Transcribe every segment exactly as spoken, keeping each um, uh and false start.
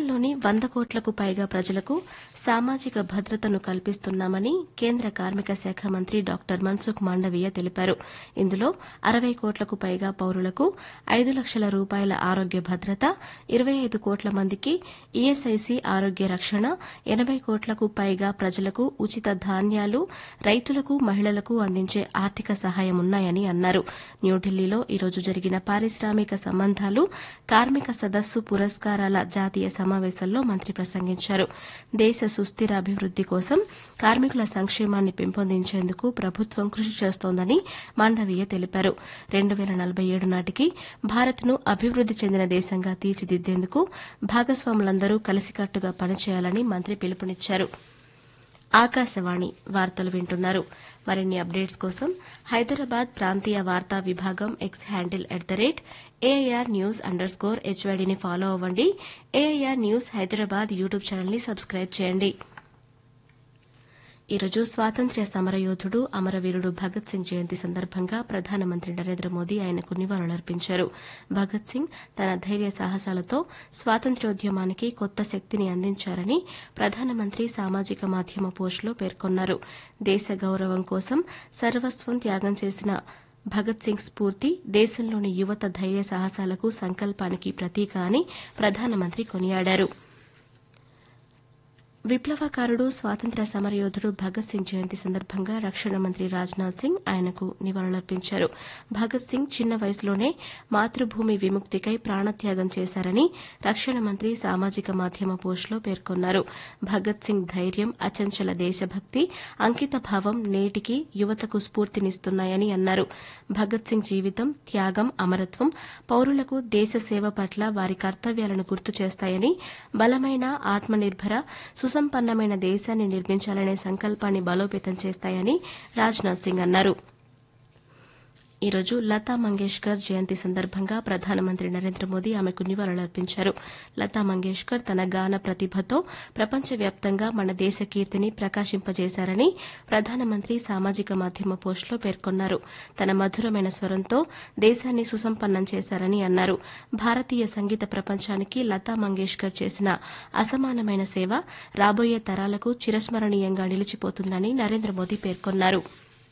దేశంలోని వంద కోట్లకు పైగా ప్రజలకు సామాజిక భద్రతను కల్పిస్తున్నామని కేంద్ర కార్మిక శాఖ మంత్రి డాక్టర్ మన్సుఖ్ మాండవీయ తెలిపారు. ఇందులో అరవై కోట్లకు పైగా పౌరులకు ఐదు లక్షల రూపాయల ఆరోగ్య భద్రత, ఇరవై ఐదు కోట్ల మందికి ఈఎస్ఐసి ఆరోగ్య రక్షణ, ఎనబై కోట్లకు పైగా ప్రజలకు ఉచిత ధాన్యాలు, రైతులకు, మహిళలకు అందించే ఆర్థిక సహాయం ఉన్నాయని అన్నారు. న్యూఢిల్లీలో ఈరోజు జరిగిన పారిశ్రామిక సంబంధాలు, కార్మిక సదస్సు పురస్కారాల జాతీయ సమావేశంలో మంత్రి ప్రసంగించారు. దేశ సుస్థిర అభివృద్ది కోసం కార్మికుల సంక్షేమాన్ని పెంపొందించేందుకు ప్రభుత్వం కృషి చేస్తోందని మాండవీయ తెలిపారు. రెండు వేల నలభై ఏడు నాటికి భారత్ను అభివృద్ది చెందిన దేశంగా తీర్చిదిద్దేందుకు భాగస్వాములందరూ కలిసికట్టుగా పనిచేయాలని మంత్రి పిలుపునిచ్చారు. ఆకాశవాణి వార్తలు వింటున్నారు. మరిన్ని అప్డేట్స్ కోసం హైదరాబాద్ ప్రాంతీయ వార్తా విభాగం X handle at the rate AIR news under score హెచ్వైడీని follow అవ్వండి. ఏఐఆర్ న్యూస్ హైదరాబాద్ యూట్యూబ్ ఛానల్ని సబ్స్క్రైబ్ చేయండి. ఈరోజు స్వాతంత్ర్య సమరయోధుడు, అమరవీరుడు భగత్ సింగ్ జయంతి సందర్భంగా ప్రధానమంత్రి నరేంద్ర మోదీ ఆయనకు నివాళులర్పించారు. భగత్ సింగ్ తన ధైర్య సాహసాలతో స్వాతంత్ర్యోద్యమానికి కొత్త శక్తిని అందించారని ప్రధానమంత్రి సామాజిక మాధ్యమ పోస్టులో పేర్కొన్నారు. దేశ గౌరవం కోసం సర్వస్వం త్యాగం చేసిన భగత్ సింగ్ స్ఫూర్తి దేశంలోని యువత ధైర్య సాహసాలకు, సంకల్పానికి ప్రతీక అని ప్రధానమంత్రి కొనియాడారు. విప్లవకారుడు, స్వాతంత్ర్య సమరయోధుడు భగత్ సింగ్ జయంతి సందర్భంగా రక్షణ మంత్రి రాజ్నాథ్ సింగ్ ఆయనకు నివాళులర్పించారు. భగత్ సింగ్ చిన్న వయసులోనే మాతృభూమి విముక్తికై ప్రాణత్యాగం చేశారని రక్షణ మంత్రి సామాజిక మాధ్యమ పోస్టులో పేర్కొన్నారు. భగత్ సింగ్ ధైర్యం, అచంచల దేశభక్తి, అంకిత భావం నేటికి యువతకు స్ఫూర్తినిస్తున్నాయని అన్నారు. భగత్ సింగ్ జీవితం, త్యాగం, అమరత్వం పౌరులకు దేశ సేవ పట్ల వారి కర్తవ్యాలను గుర్తు చేస్తాయని, బలమైన, ఆత్మనిర్భర, సుసంపన్నమైన దేశాన్ని నిర్మించాలనే సంకల్పాన్ని బలోపేతం చేస్తాయని రాజ్నాథ్ సింగ్ అన్నారు. ఈరోజు లతా మంగేష్కర్ జయంతి సందర్భంగా ప్రధానమంత్రి నరేంద్ర మోదీ ఆమెకు నివాళులర్పించారు. లతా మంగేష్కర్ తన గాన ప్రతిభతో ప్రపంచవ్యాప్తంగా మన దేశ కీర్తిని ప్రకాశింపజేశారని ప్రధానమంత్రి సామాజిక మాధ్యమ పోస్టులో పేర్కొన్నారు. తన మధురమైన స్వరంతో దేశాన్ని సుసంపన్నం చేశారని అన్నారు. భారతీయ సంగీత ప్రపంచానికి లతా మంగేష్కర్ చేసిన అసమానమైన సేవ రాబోయే తరాలకు చిరస్మరణీయంగా నిలిచిపోతుందని నరేంద్ర మోదీ పేర్కొన్నారు.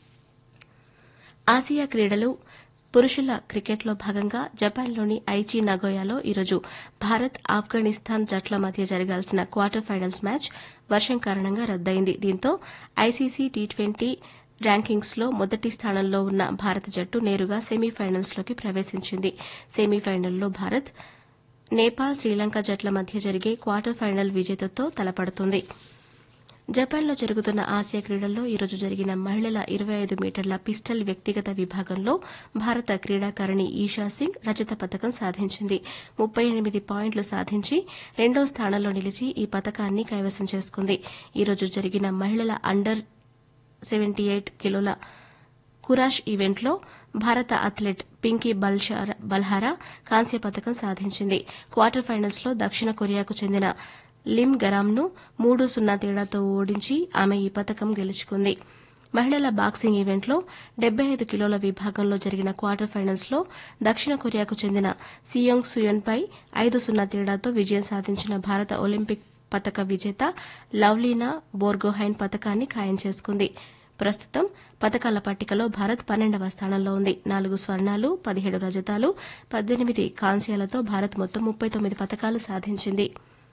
ఆసియా క్రీడలు పురుషుల క్రికెట్లో భాగంగా జపాన్లోని ఐచి నగోయాలో ఈరోజు భారత్, ఆఫ్ఘనిస్తాన్ జట్ల మధ్య జరగాల్సిన క్వార్టర్ ఫైనల్స్ మ్యాచ్ వర్షం కారణంగా రద్దయింది. దీంతో ఐసీసీ టీ ట్వంటీ ర్యాంకింగ్స్లో మొదటి స్థానంలో ఉన్న భారత జట్టు నేరుగా సెమీఫైనల్స్లోకి ప్రవేశించింది. సెమీఫైనల్లో భారత్, నేపాల్, శ్రీలంక జట్ల మధ్య జరిగే క్వార్టర్ ఫైనల్ విజేతతో తలపడుతుంది. జపాన్లో జరుగుతున్న ఆసియా క్రీడల్లో ఈరోజు జరిగిన మహిళల ఇరవై ఐదు మీటర్ల పిస్టల్ వ్యక్తిగత విభాగంలో భారత క్రీడాకారిణి ఈషా సింగ్ రజత పతకం సాధించింది. ముప్పై ఎనిమిది పాయింట్లు సాధించి రెండో స్థానంలో నిలిచి ఈ పతకాన్ని కైవసం చేసుకుంది. ఈరోజు జరిగిన మహిళల అండర్ సెవెంటీ ఎయిట్ కిలోల కురాష్ ఈవెంట్లో భారత అథ్లెట్ పింకీ బల్హారా కాంస్య పతకం సాధించింది. క్వార్టర్ ఫైనల్స్లో దక్షిణ కొరియాకు చెందిన లిమ్ గరామ్ను మూడు సున్నా తేడాతో ఓడించి ఆమె ఈ పతకం గెలుచుకుంది. మహిళల బాక్సింగ్ ఈవెంట్లో డెబ్బై ఐదు కిలోల విభాగంలో జరిగిన క్వార్టర్ ఫైనల్స్లో దక్షిణ కొరియాకు చెందిన సియోంగ్ సుయోన్పై ఐదు సున్నా తేడాతో విజయం సాధించిన భారత ఒలింపిక్ పతక విజేత లవ్లీనా బోర్గోహైన్ పతకాన్ని ఖాయం చేసుకుంది. ప్రస్తుతం పతకాల పట్టికలో భారత్ పన్నెండవ స్థానంలో ఉంది. నాలుగు స్వర్ణాలు, పదిహేడు రజతాలు, పద్దెనిమిది కాంస్యాలతో భారత్ మొత్తం ముప్పై తొమ్మిది పతకాలు సాధించింది.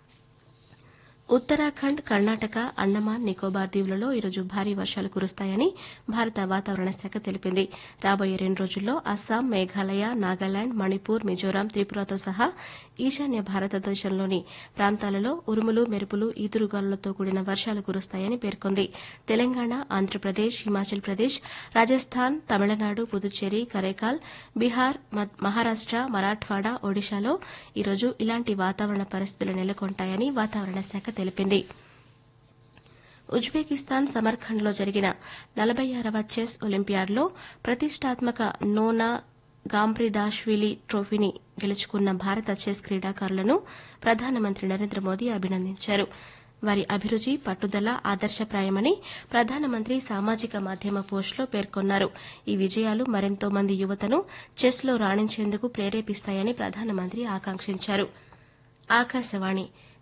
ఉత్తరాఖండ్, కర్ణాటక, అండమాన్, నికోబార్ దీవులలో ఈరోజు భారీ వర్షాలు కురుస్తాయని భారత వాతావరణ శాఖ తెలిపింది. రాబోయే రెండు రోజుల్లో అస్సాం, మేఘాలయ, నాగాలాండ్, మణిపూర్, మిజోరాం, త్రిపురతో సహా ఈశాన్య భారతదేశంలోని ప్రాంతాలలో ఉరుములు, మెరుపులు, ఈదురుగాలులతో కూడిన వర్షాలు కురుస్తాయని పేర్కొంది. తెలంగాణ, ఆంధ్రప్రదేశ్, హిమాచల్ ప్రదేశ్, రాజస్థాన్, తమిళనాడు, పుదుచ్చేరి, కరైకాల్, బీహార్, మహారాష్ట, మరాఠ్వాడా, ఒడిశాలో ఈరోజు ఇలాంటి వాతావరణ పరిస్థితులు నెలకొంటాయని వాతావరణ శాఖ తెలిపింది. ఉజ్బెకిస్తాన్ సమర్ఖండ్లో జరిగిన నలభై ఆరవ చెస్ ఒలింపియాడ్లో ప్రతిష్టాత్మక నోనా గాంప్రిదాష్విలి ట్రోఫీని గెలుచుకున్న భారత చెస్ క్రీడాకారులను ప్రధానమంత్రి నరేంద్ర మోదీ అభినందించారు. వారి అభిరుచి, పట్టుదల ఆదర్శప్రాయమని ప్రధానమంత్రి సామాజిక మాధ్యమ పోస్టులో పేర్కొన్నారు. ఈ విజయాలు మరెంతో మంది యువతను చెస్లో రాణించేందుకు ప్రేరేపిస్తాయని ప్రధానమంత్రి ఆకాంక్షించారు. ఆకాశవాణి